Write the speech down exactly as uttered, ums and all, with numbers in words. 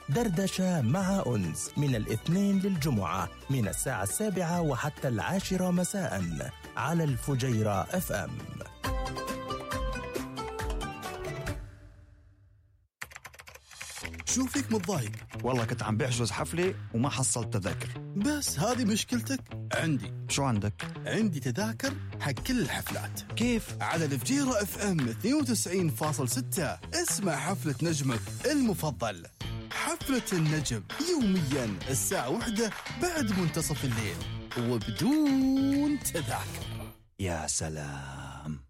دردشة مع أنس من الاثنين للجمعة من الساعة السابعة وحتى العاشرة مساء على الفجيرة اف ام. شو فيك متضايق؟ والله كنت عم بحجز حفلة وما حصلت تذاكر. بس هذه مشكلتك؟ عندي. شو عندك؟ عندي تذاكر حق كل الحفلات. كيف؟ على الفجيرة اف ام اثنين وتسعين فاصلة ستة. اسمع حفلة نجمك المفضل، حفلة النجم، يوميا الساعة واحدة بعد منتصف الليل وبدون تذاكر. يا سلام.